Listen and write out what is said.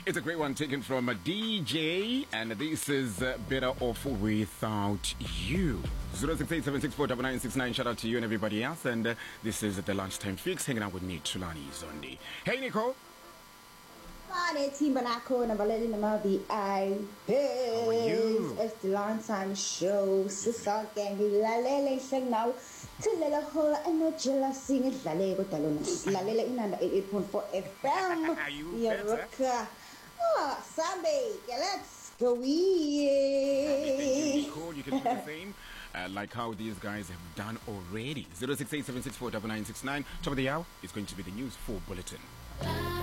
It's a great one taken from a DJ, and this is Better Off Without You. 0687649969. Shout out to you and everybody else. And this is the Lunchtime Fix, hanging out with me, Tulani Zondi. Hey, Nicole. Morning, team Banako, and Valeri Namavi. How are you? It's the Lunchtime Show. Sister Gangi, Lalele, sing now. Tilala Hola, and no jealousy, and Lalego Talon. Lalele in under 88.4 FM. Are you better? Sunday, let's go. Thank you, Nicole. You can do the same. Like how these guys have done already. 0687649969. Top of the hour is going to be the news 4 bulletin.